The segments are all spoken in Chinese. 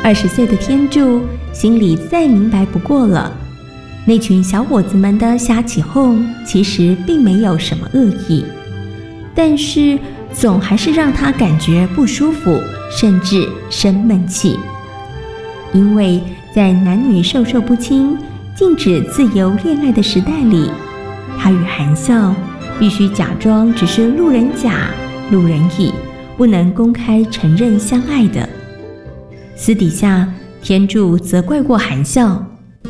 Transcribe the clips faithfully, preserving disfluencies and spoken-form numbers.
二十岁的天柱心里再明白不过了，那群小伙子们的瞎起哄其实并没有什么恶意，但是总还是让他感觉不舒服，甚至生闷气。因为在男女授受不亲、禁止自由恋爱的时代里，他与韩笑必须假装只是路人甲、路人乙，不能公开承认相爱的。私底下，天柱责怪过韩笑：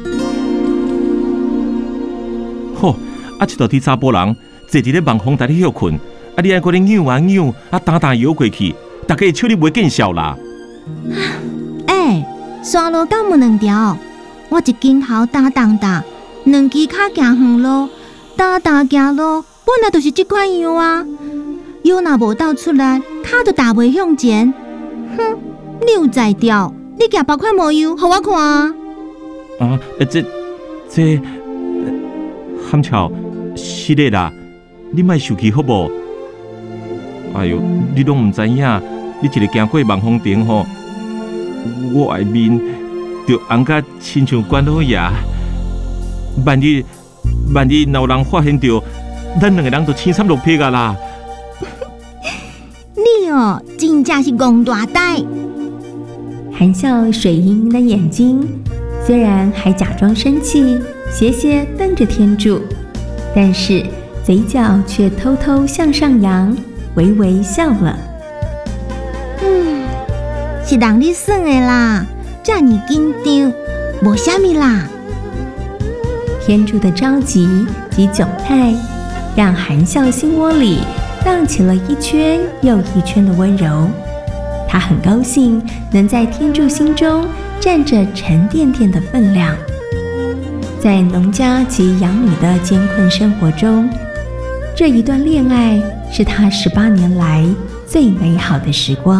吼，啊，一大堆查甫人坐伫咧网红台咧休困，啊，你爱搁咧扭啊扭，啊，打打摇过去，大家笑你袂见笑啦。 哎，山路到无两条，我一根头打当打，两支脚行远路，打打行路，本来就是这款样啊。腰若无倒出来，脚就踏袂向前。哼！你有才调，你举别款模样，互我看啊！ 啊，这这，喊巧，是的啦，你莫生气好无？哎呦，你拢唔知影，你一个行过网红店吼，我外面就红甲亲像关老爷。万一万一若有人发现到，咱两个人就青衫落魄啊啦！ 你哦，真正是戆大呆。 韩笑水盈盈的眼睛虽然还假装生气，斜斜瞪着天柱，但是嘴角却偷偷向上扬，微微笑了。 嗯，是人你耍的啦，这么紧张，无啥物啦。 天柱的着急及窘态，让韩笑心窝里荡起了一圈又一圈的温柔。他很高兴能在天柱心中占着沉甸甸的分量。在农家及养女的艰困生活中，这一段恋爱是他十八年来最美好的时光。